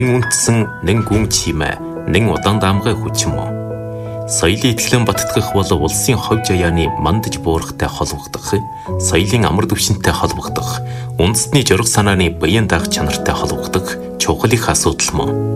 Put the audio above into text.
Үндэсэн нэн гүн чимээ, нэн удаан даамгай хүчм үү. Соёлын итгэлэн баттгах бол улсын ховж аяаны мандаж буурахтай холбогдох, соёлын амар түвшинтэй холбогдох, үндэсний жураг санааны баян даах чанартай холбогдох чухал их асуудал мөн.